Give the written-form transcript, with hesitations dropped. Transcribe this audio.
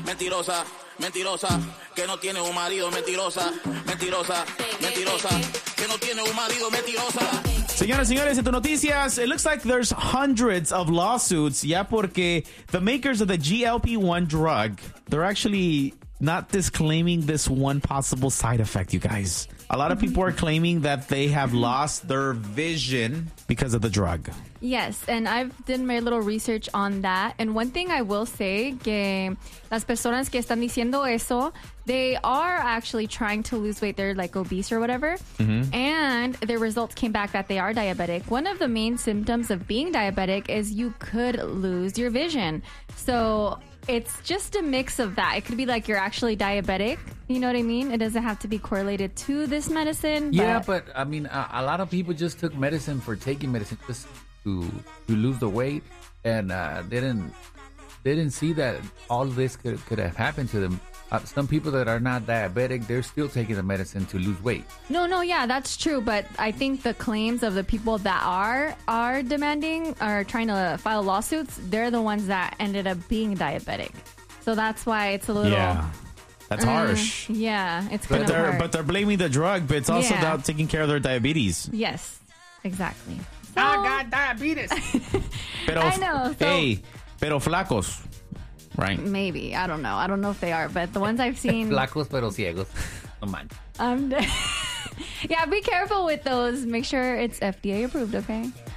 mentirosa, mentirosa, que no tiene un marido, mentirosa, mentirosa, mentirosa, que no tiene un marido, mentirosa. Señoras y señores, en tu noticias, it looks like there's hundreds of lawsuits, ya porque the makers of the GLP-1 drug, they're actually not disclaiming this one possible side effect, you guys. A lot of people are claiming that they have lost their vision because of the drug. Yes, and I've done my little research on that. And one thing I will say, que las personas que están diciendo eso, they are actually trying to lose weight. They're like obese or whatever. Mm-hmm. And their results came back that they are diabetic. One of the main symptoms of being diabetic is you could lose your vision. So it's just a mix of that. It could be like you're actually diabetic. You know what I mean? It doesn't have to be correlated to this medicine. Yeah, but I mean, a lot of people just took medicine for taking medicine just to lose the weight, and didn't see that all this could have happened to them. Some people that are not diabetic, they're still taking the medicine to lose weight. No, yeah, that's true. But I think the claims of the people that are demanding, are trying to file lawsuits, they're the ones that ended up being diabetic. So that's why it's a little... Yeah. That's harsh. Yeah, it's kind of hard. But they're blaming the drug, but it's also about taking care of their diabetes. Yes, exactly. So, I got diabetes. I know. So, hey, pero flacos, right? Maybe. I don't know. I don't know if they are, but the ones I've seen... Flacos pero ciegos. No man. Yeah, be careful with those. Make sure it's FDA approved, okay?